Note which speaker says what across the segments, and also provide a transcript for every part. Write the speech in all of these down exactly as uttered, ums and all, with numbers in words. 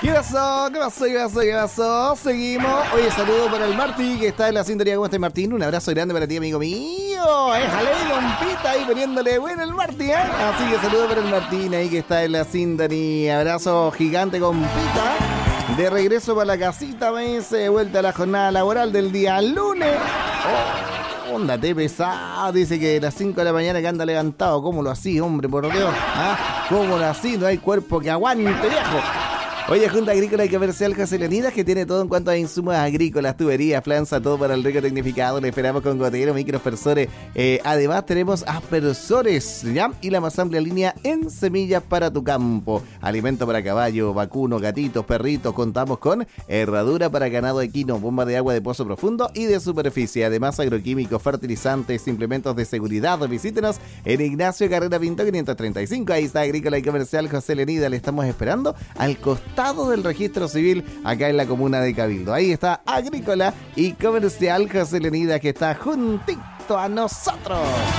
Speaker 1: ¿Qué pasó? ¿Qué pasó? ¿Qué pasó? ¿Qué pasó? Seguimos. Oye, saludo para el Martín, que está en la sintonía. ¿Cómo estás, Martín? Un abrazo grande para ti, amigo mío. Déjale, compita, ahí poniéndole bueno el Martín, ¿eh? Así que saludo para el Martín, ahí que está en la sintonía. Abrazo gigante, compita. De regreso para la casita, me dice, de vuelta a la jornada laboral del día lunes. Oh, óndate pesado, dice que a las cinco de la mañana que anda levantado. ¿Cómo lo así, hombre, por Dios? ¿Ah? ¿Cómo lo así? No hay cuerpo que aguante, viejo. Oye, Junta Agrícola y Comercial José Leonidas, que tiene todo en cuanto a insumos agrícolas, tuberías, planza, todo para el riego tecnificado. Le esperamos con gotero, microaspersores. Eh, además, tenemos aspersores, ¿ya? Y la más amplia línea en semillas para tu campo. Alimento para caballo, vacuno, gatitos, perritos. Contamos con herradura para ganado equino, bomba de agua de pozo profundo y de superficie. Además, agroquímicos, fertilizantes, implementos de seguridad. Visítenos en Ignacio Carrera Pinto quinientos treinta y cinco. Ahí está Agrícola y Comercial José Leonidas. Le estamos esperando al costado del registro civil acá en la comuna de Cabildo. Ahí está Agrícola y Comercial José Leonidas, que está juntito a nosotros.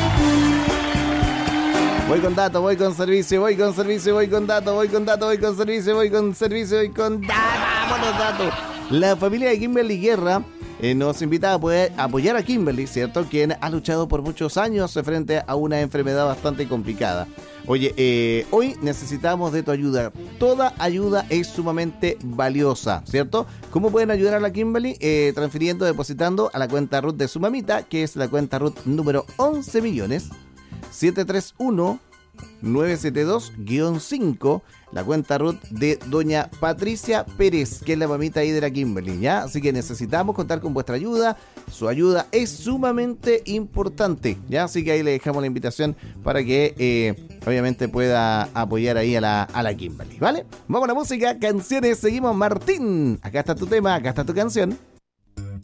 Speaker 1: Voy con datos, voy con servicio, voy con servicio, voy con datos, voy con datos, voy con servicio, voy con servicio, voy con datos. Vámonos, datos. La familia de Kimberly Guerra eh, nos invita a poder apoyar a Kimberly, ¿cierto? Quien ha luchado por muchos años frente a una enfermedad bastante complicada. Oye, eh, hoy necesitamos de tu ayuda. Toda ayuda es sumamente valiosa, ¿cierto? ¿Cómo pueden ayudar a la Kimberly? Eh, transfiriendo, depositando a la cuenta R U T de su mamita, que es la cuenta R U T número once millones setecientos treinta y uno nueve setenta y dos guión cinco, la cuenta R U T de doña Patricia Pérez, que es la mamita ahí de la Kimberly, ¿ya? Así que necesitamos contar con vuestra ayuda. Su ayuda es sumamente importante, ¿ya? Así que ahí le dejamos la invitación para que eh, obviamente pueda apoyar ahí a la, a la Kimberly, ¿vale? Vamos a la música, canciones, seguimos. Martín, acá está tu tema, acá está tu canción.